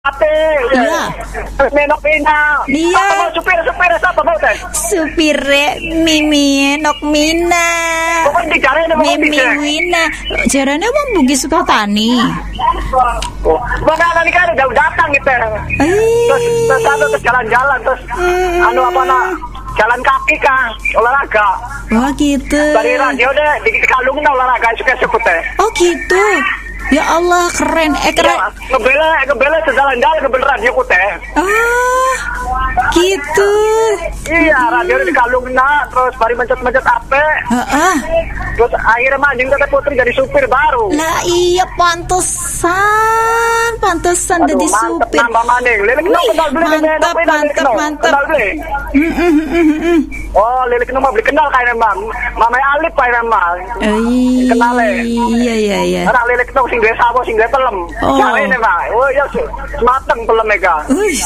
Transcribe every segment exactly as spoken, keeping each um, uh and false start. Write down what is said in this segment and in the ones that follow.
Ate, iya. Menok Mina. Iya. Apa mau supir-supir siapa mau teh? Supir Mimi Nok Mina. Pokoknya dicari nama Mimi Wina. Jarane mau bugi Sukatani. Oh, mana ada nih kan udah datang gitu. Terus terus ada terus jalan-jalan terus Hmm. anu apa nak jalan kaki kan olahraga. Wah gitu. Dari radio deh di kalungin olahraga suka sebut teh. Oh gitu. Ya Allah keren. Eh keren. Ya, ngebela ngebela sejalan-jalan ngebela radio ku teh. Ah, gitu. Iya, radio di kalungin terus bari mencet-mencet ape. Heeh. Terus akhirnya manjing teteh putri jadi supir baru. Lah iya pantesan, pantesan jadi mantep supir. nambah maning. Lilik Wih, no kenal beli mantap, mantap, mantap. Kenal beli. Mm, mm, mm, mm, mm. Oh, lilik no mah beli kenal kayaknya mah. Mama Alif kayaknya mah. Eh, Kenal ya. Iya iya iya. Karena lilik no sing dua sabo sing dua pelem. Oh. Carane mah. Oh iya semateng pelem mega. Wih,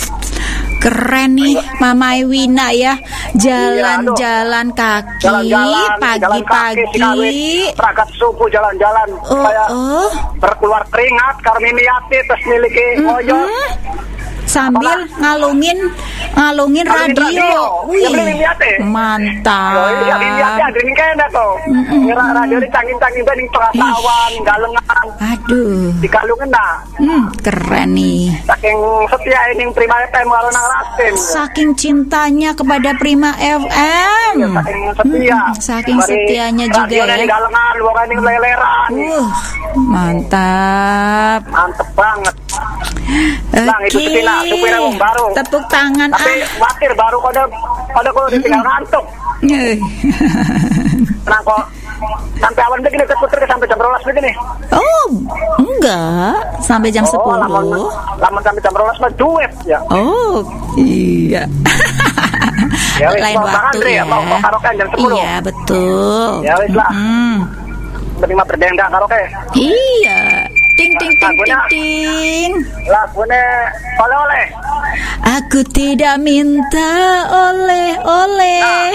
keren nih Mama Wina ya. Jalan-jalan kaki Jalan-jalan, jalan kaki, pagi-pagi. Perangkat subuh jalan-jalan Oh, kayak oh. berkeluar keringat karena mimiati terus miliki ngoyo. Sambil ngalungin ngalungin Ngalungin radio. radio. Wih, Ya, beli mimiati. mantap. Oh iya mimiati ada ini kayaknya tuh. Ngira radio ini cangin-cangin bening tengah sawan, galengan. Aduh, Dikalungin nah. hmm, keren nih. Saking setia ini Prima F M kalau nang rasim. Saking cintanya kepada Prima F M. Ya, saking setia. Hmm, saking Mari setianya juga radio ya. ini galengan, bukan ini leleran. Uh, mantap. Mantep banget. Bang, itu Oke. setina, supir yang baru. Tepuk tangan Tapi ah. khawatir baru kode kode kode ditinggal ngantuk. Eh. Nah kok sampai awan begini deket putri sampai jam rolas begini. Oh, enggak. Sampai jam Oh, sepuluh. lamun lamun sampai jam rolas mah duet ya. Oh, iya. Ya wis, Lain mau Bang waktu Andre ya. ya, mau- mau karaokean jam sepuluh. Iya, betul. Ya wis lah. Hmm. Mending mah berdendang karaoke. Iya. Ting ting ting ting Lagunya- ting. Lagune oleh-oleh. Aku tidak minta oleh-oleh.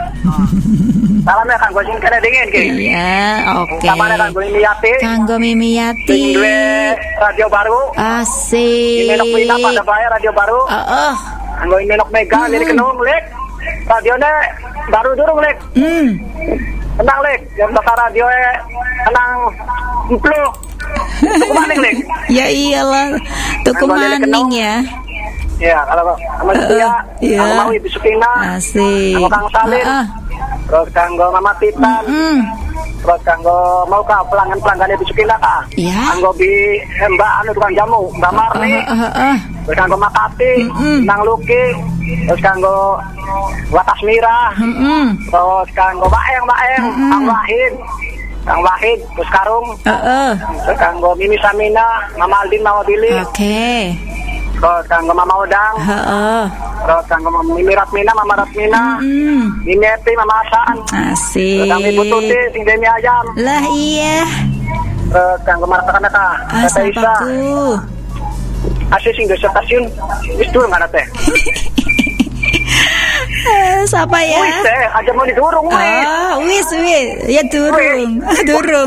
Salamnya kan gue sing kena dingin ki. Iya, oke. Samane kan gue Miyati. Kanggo Mimi Yati. Sing duwe radio baru. Asik. Ini nok Wina pada bayar radio baru. Oh, oh. Anggo ini nok Mega Hmm. jadi kenung lek. Radionya baru durung lek. Hmm. Tenang lek, yang bakal radio e tenang emplu. Itu kemaning lek. Ya iyalah. Tuku Anggo dari maning Kenong. ya. Ya, kalau sama dia, Iya. aku mau Ibu Sukina, Asik. aku Kang Salim, Ah, ah. terus kanggo Mama Titan, Hmm. terus kanggo mau ka pelanggan-pelanggan Ibu Sukina ka. Iya. Kanggo bi eh, Mbak anu tukang jamu, Mbak Marni, Ah, ah, ah. terus kanggo Makati, Mm-mm. Nang Luki, terus kanggo Watas Mira, Hmm. terus kanggo Baeng Baeng, Kang Wahid, Kang Wahid, terus Karung, Heeh. terus kanggo Mimi Samina, Mama Aldin, Mama Billy, Oke. terus kanggo Mama Odang, Heeh. terus kanggo Mimi Ratmina, Mama Ratmina, Hmm. Mimi Eti, Mama Hasan, Asik. terus kanggo Ibu Tuti, sing Demi Ayam, Lah iya. terus kanggo Marta Kanaka, Ah, Tata Isa, sapaku. asih sing di stasiun, wis durung ada teh. Eh, siapa ya? Wis teh, aja mau didurung wis. Ah, wis wis. Ya durung. Durung.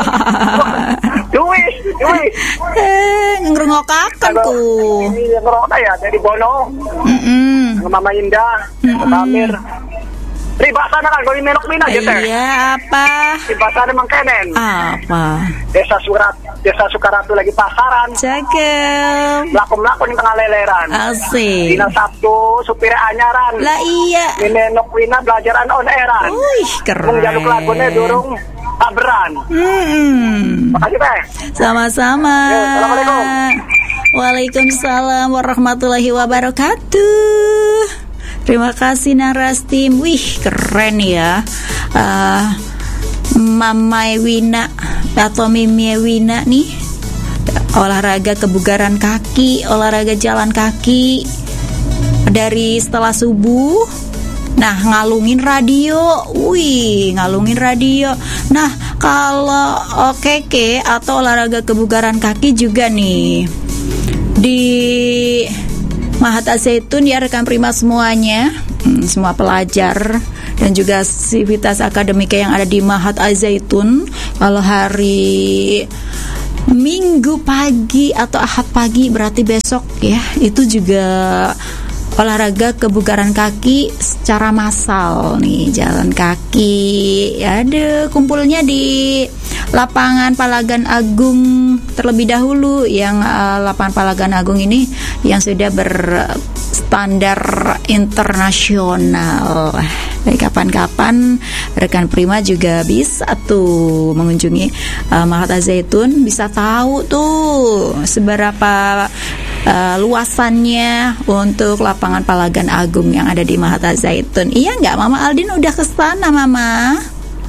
Wis, wis. Eh, ngrungokaken ku. Ini ngerokok ya dari Bono, Heeh. kanggo Mama Indah, Tamir. Ribasana kan gue menok mina gitu. Iya, apa? Ribasana emang kenen. Apa? Desa Surat, Desa Sukaratu lagi pasaran. Cakep. Melaku-melaku di tengah leleran. Asik. Dina Sabtu supirnya anyaran. Lah iya. Ini Nok Wina belajaran on airan. Wih, keren. Mung jaluk lagunya durung kaberan. Hmm. Makasih teh. Sama-sama. Ya, Assalamualaikum. Waalaikumsalam warahmatullahi wabarakatuh. Terima kasih Narastim. Wih, keren ya. Uh, Mama Wina atau Mimi Wina nih, olahraga kebugaran kaki, olahraga jalan kaki dari setelah subuh. Nah, ngalungin radio. Wih, ngalungin radio. Nah, kalau oke ke atau olahraga kebugaran kaki juga nih di Mahat Az-Zaitun ya rekan Prima semuanya, hmm, semua pelajar dan juga sivitas akademika yang ada di Mahat Az-Zaitun. Kalau hari Minggu pagi atau Ahad pagi, berarti besok ya, itu juga olahraga kebugaran kaki secara massal nih, jalan kaki. Ya, ada kumpulnya di lapangan Palagan Agung terlebih dahulu. Yang uh, lapangan Palagan Agung ini yang sudah berstandar internasional. Baik, kapan-kapan rekan Prima juga bisa tuh mengunjungi uh, Mahat Al-Zaitun, bisa tahu tuh seberapa uh, luasannya untuk lapangan Palagan Agung yang ada di Mahat Al-Zaitun. Iya nggak, Mama Aldin udah ke sana, Mama?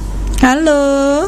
Halo.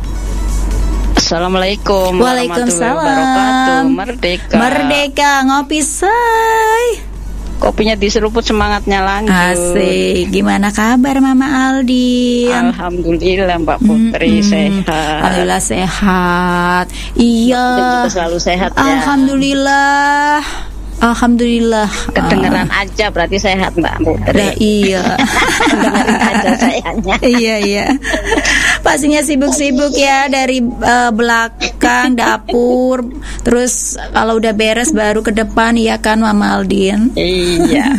Assalamualaikum Waalaikumsalam warahmatullahi wabarakatuh. Merdeka. Merdeka, ngopi say. Kopinya diseruput, semangatnya lanjut. Asik. Gimana kabar Mama Aldin? Alhamdulillah Mbak Putri, Mm-mm. sehat. Alhamdulillah sehat. Iya. Kita selalu sehat ya. Alhamdulillah. Alhamdulillah. Kedengeran uh. aja berarti sehat Mbak Putri. Nah, iya. Kedengeran aja sayangnya. Iya iya. Pastinya sibuk-sibuk ya dari uh, belakang dapur. Terus kalau udah beres baru ke depan, ya kan Mama Aldin? Iya.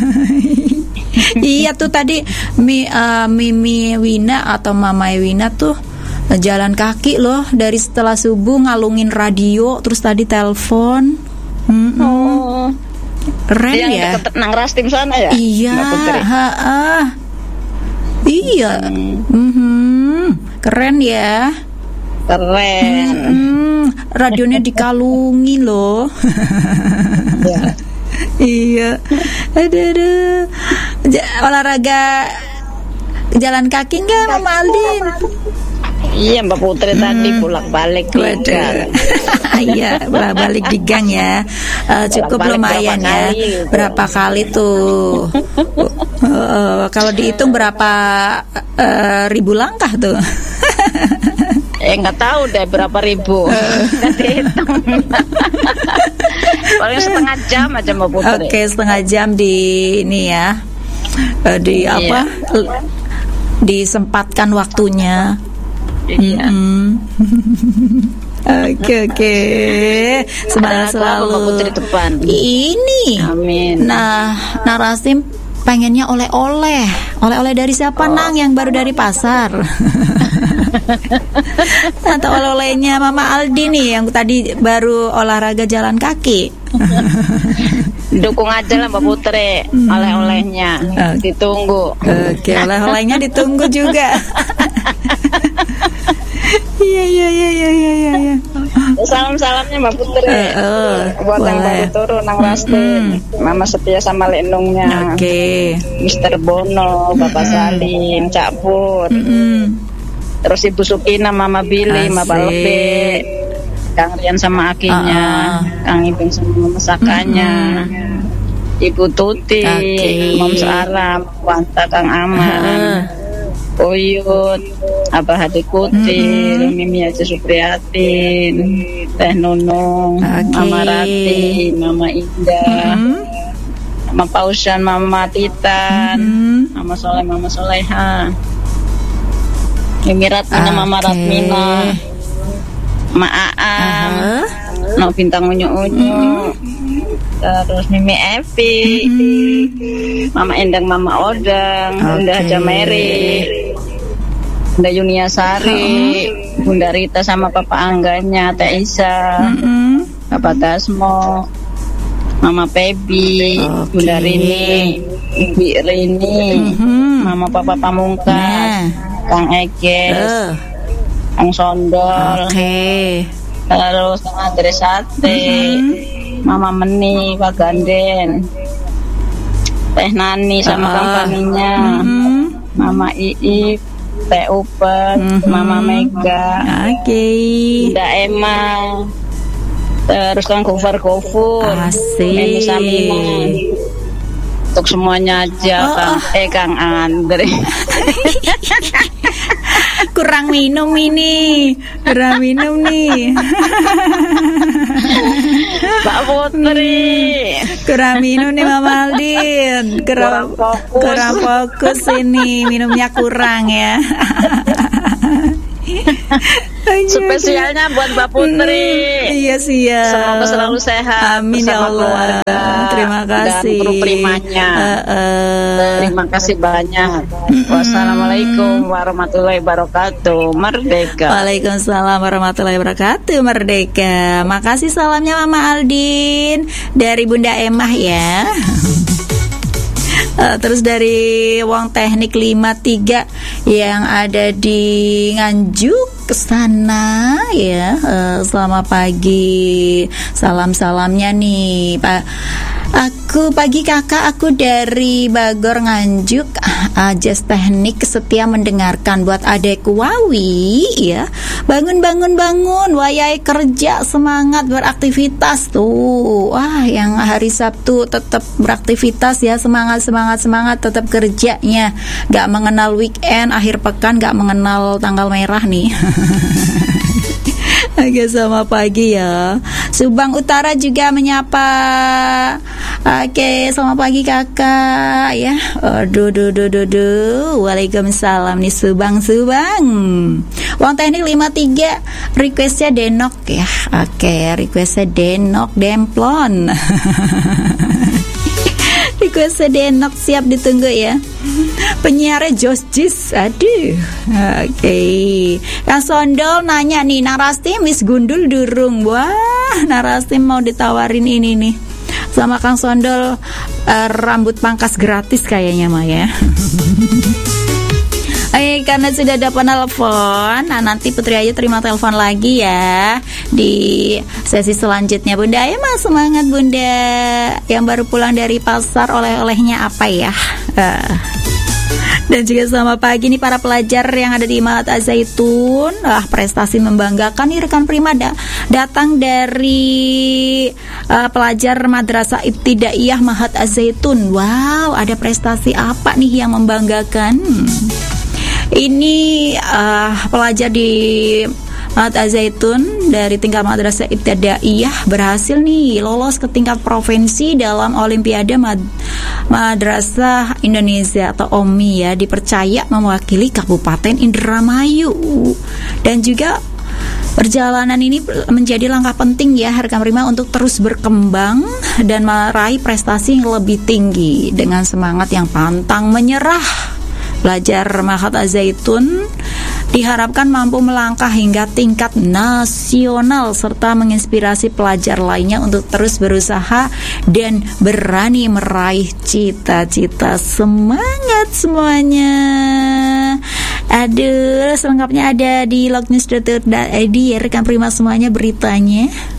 Iya tuh tadi Mi, uh, Mimi Wina atau Mama Wina tuh jalan kaki loh dari setelah subuh, ngalungin radio, terus tadi telepon. Mm-mm. Oh. Keren yang ya. deket Nang Rastim sana ya? Iya. Mbak Putri. Ha, ah. Iya. Hmm. Mm-hmm. Keren ya. Keren. Mm-hmm. Radionya dikalungi loh. Ya. Iya. Aduh, aduh. Ja- olahraga jalan kaki nggak Mama Aldin? Iya Mbak Putri hmm. tadi bolak-balik di gang. Iya, bolak-balik di gang ya. Uh, cukup lumayan berapa ya. Kali, gitu. Berapa kali tuh? uh, kalau dihitung berapa uh, ribu langkah tuh? Eh nggak tahu deh berapa ribu. Nggak dihitung. Paling setengah jam aja Mbak Putri. Oke, okay, setengah jam di ini ya. Uh, di iya. apa? L- disempatkan waktunya. Iya. Oke oke. Semangat selalu. Mbak Putri depan. Ini. Amin. Nah, Narasim pengennya oleh-oleh. Oleh-oleh dari siapa, oh. Nang? Yang baru dari pasar. Atau oleh-olehnya Mama Aldi nih yang tadi baru olahraga jalan kaki. Dukung aja lah Mbak Putri. hmm. Oleh-olehnya okay. Ditunggu. Oke, oleh-olehnya ditunggu juga. Iya iya iya iya iya iya. Salam-salamnya Mbak Putri. Uh, uh, buat boleh. Yang baru turun Nang Rastin. Mm-hmm. Mama setia sama Lenungnya. Oke. Okay. Mister Bono, Bapak mm-hmm. Salim, Cak Put. Mm-hmm. Terus Ibu Sukina, Mama Billy, Mama Balbe, Kang Rian sama Akinya, uh-uh. Kang Ibing sama masakannya. Mm-hmm. Ibu Tuti, okay. Mom Saram, Wanta, Kang Aman. Uh-huh. Uyut, Abah Hadi Kutil, mm-hmm. Mimi Aja Supriyatin, Teh Nunung, okay. Mama Rati, Mama Indah, mm-hmm. Mama Pausan, Mama Titan, mm-hmm. Mama Soleh, Mama Soleha, Mimi Ratmina, okay. Mama Ratmina, Mama Aam, uh-huh. No Bintang Unyu-Unyu, mm-hmm. Terus Mimi Evi, mm-hmm. Mama Endang, Mama Odang, okay. Bunda Haja Mary, Bunda Yunia Sari, uh-huh. Bunda Rita sama Papa Angganya, Teh Isa, uh-huh. Papa Dasmo, Mama Pebi, okay. Bunda Rini, Ibu Rini, uh-huh. Mama Papa Pamungkas, nah. Kang Ege, uh. Kang Sondol, okay. Terus Kang Andre Sate, uh-huh. Mama Meni, Pak Ganden, Teh Nani sama uh, kampaninya, uh-huh. Mama Iip, Teh Upet, uh-huh. Mama Mega, okay. Bunda Emma, terus Kang Gofar Gofur, Meni Samina, untuk semuanya aja, oh, Kang, eh Kang Andre. Kurang minum ini, kurang minum nih. Pak Putri, kurang minum nih Mama Aldin, kurang, kurang fokus, kurang fokus ini, minumnya kurang ya. Spesialnya buat Mbak Putri. Hmm, iya siap. Semoga selalu sehat. Amin ya Allah. Keluarga. Terima kasih. Dan kru primanya. Uh, uh. Terima kasih banyak. Wassalamualaikum warahmatullahi wabarakatuh. Merdeka. Waalaikumsalam warahmatullahi wabarakatuh. Merdeka. Makasih salamnya Mama Aldin dari Bunda Emah ya. Uh, terus dari Wong Teknik lima tiga yang ada di Nganjuk ke sana ya. Uh, selamat pagi. Salam-salamnya nih Pak. Aku pagi kakak, aku dari Bagor Nganjuk. Ajas Teknik setia mendengarkan buat adekku Wawi ya. Bangun bangun bangun, wayai kerja, semangat beraktivitas tuh. Wah, yang hari Sabtu tetap beraktivitas ya, semangat semangat semangat tetap kerjanya. Gak mengenal weekend, akhir pekan gak mengenal tanggal merah nih. Oke, sama pagi ya. Subang Utara juga menyapa. Oke, selamat pagi kakak ya. Aduh, duh, duh, duh, duh. Waalaikumsalam nih Subang, Subang. Wong Teknik lima tiga requestnya Denok ya. Oke, requestnya Denok Demplon. Requestnya Denok siap ditunggu ya. Penyiarnya Jos Jis. Aduh. Oke, okay. Kang Sondol nanya nih, Narastim wis gundul durung. Wah, Narastim mau ditawarin ini nih sama Kang Sondol, uh, rambut pangkas gratis kayaknya mah ya. Eh, karena sudah ada penelpon, nah nanti Putri Ayu terima telepon lagi ya di sesi selanjutnya. Bunda Ayu mah semangat Bunda. Yang baru pulang dari pasar, oleh-olehnya apa ya? Uh. Dan juga selamat pagi nih para pelajar yang ada di Mahat Az-Zaitun. Wah, prestasi membanggakan nih rekan Prima da- datang dari uh, pelajar Madrasah Ibtidaiyah Mahat Az-Zaitun. Wow, ada prestasi apa nih yang membanggakan? Ini uh, pelajar di Mahat Az-Zaitun dari tingkat Madrasah Ibtidaiyah berhasil nih lolos ke tingkat provinsi dalam Olimpiade Mad- Madrasah Indonesia atau O M I ya, dipercaya mewakili Kabupaten Indramayu. Dan juga perjalanan ini menjadi langkah penting ya rekan Prima untuk terus berkembang dan meraih prestasi yang lebih tinggi dengan semangat yang pantang menyerah. Pelajar Mahat Az-Zaitun diharapkan mampu melangkah hingga tingkat nasional serta menginspirasi pelajar lainnya untuk terus berusaha dan berani meraih cita-cita. Semangat semuanya. Aduh, selengkapnya ada di lognews dot i d ya rekan Prima semuanya beritanya.